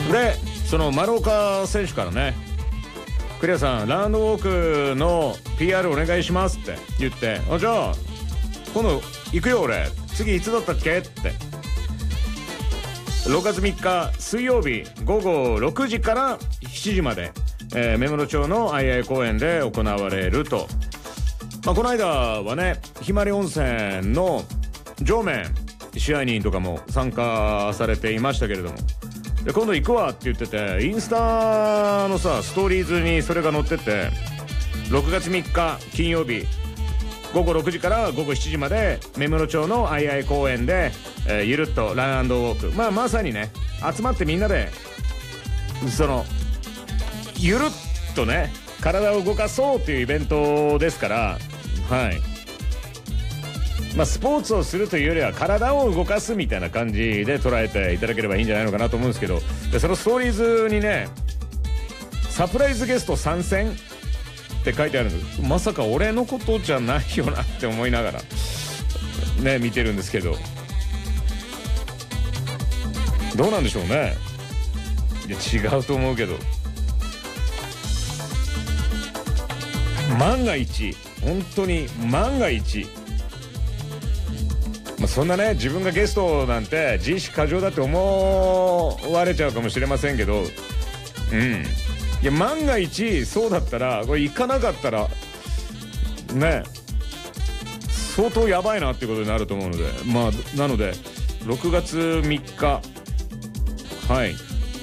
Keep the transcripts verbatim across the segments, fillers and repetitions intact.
でその丸岡選手からね、クリアさんラウンドウォークの ピーアール お願いしますって言って、あじゃあ今度行くよ俺、次いつだったっけってろくがつみっか水曜日ごごろくじからしちじまで、えー、目室町の相合公園で行われると。まあ、この間はねひまわり温泉の常連支配人とかも参加されていましたけれども、で今度行くわって言ってて、インスタのさストーリーズにそれが載ってて、ろくがつみっか金曜日ごごろくじからごごしちじまで目室町の相合公園で、えー、ゆるっとラン&ウォーク、まあまさにね集まってみんなでそのゆるっとね体を動かそうというイベントですから、はい、まあスポーツをするというよりは体を動かすみたいな感じで捉えていただければいいんじゃないのかなと思うんですけど、でそのストーリーズにねサプライズゲスト参戦って書いてあるんです。まさか俺のことじゃないよなって思いながらね見てるんですけど、どうなんでしょうね。いや違うと思うけど、万が一本当に万が一、まあ、そんなね自分がゲストなんて自意識過剰だって思われちゃうかもしれませんけど、うんいや万が一そうだったらこれ行かなかったらね相当やばいなっていうことになると思うので、まあなのでろくがつみっかはい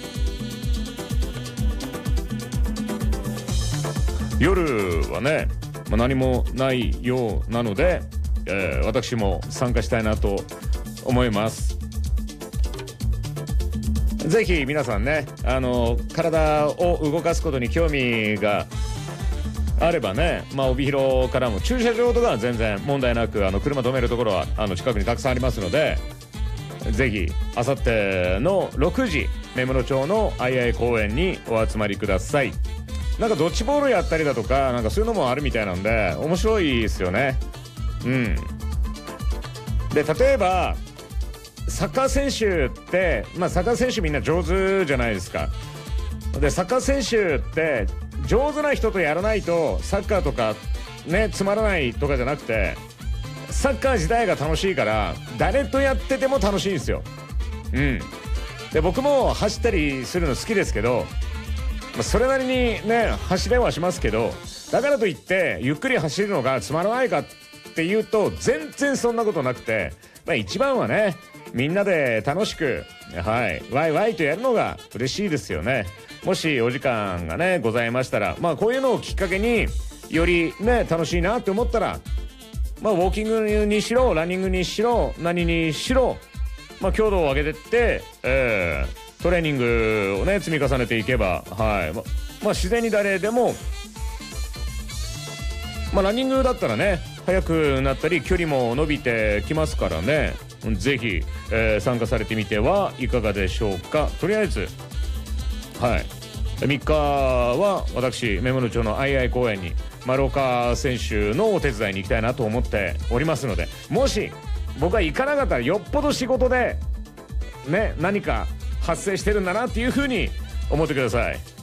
夜はね、まあ、何もないようなので、えー、私も参加したいなと思います。ぜひ皆さんね、あの体を動かすことに興味があればね、まあ、帯広からも駐車場とかは全然問題なく、あの車止めるところはあの近くにたくさんありますので、ぜひあさってのろくじ目室町の相合公園にお集まりください。なんかドッジボールやったりだとかなんかそういうのもあるみたいなんで面白いですよね。うんで例えばサッカー選手って、まあ、サッカー選手みんな上手じゃないですか。でサッカー選手って上手な人とやらないとサッカーとかねつまらないとかじゃなくて、サッカー自体が楽しいから誰とやってても楽しいんですよ。うんで僕も走ったりするの好きですけど、まあ、それなりにね走れはしますけど、だからといってゆっくり走るのがつまらないかっていうと全然そんなことなくて、まあ、一番はねみんなで楽しく、はい、ワイワイとやるのが嬉しいですよね。もしお時間がねございましたら、まあこういうのをきっかけによりね楽しいなって思ったら、まあウォーキングにしろランニングにしろ何にしろ、まあ強度を上げてって、えー、トレーニングをね積み重ねていけば、はい、ま、まあ自然に誰でも、まあランニングだったらね速くなったり距離も伸びてきますからね、ぜひ、えー、参加されてみてはいかがでしょうか。とりあえずはいみっかは私目室町の相合公園に丸岡選手のお手伝いに行きたいなと思っておりますので、もし僕が行かなかったらよっぽど仕事でね何か発生してるんだなっていうふうに思ってください。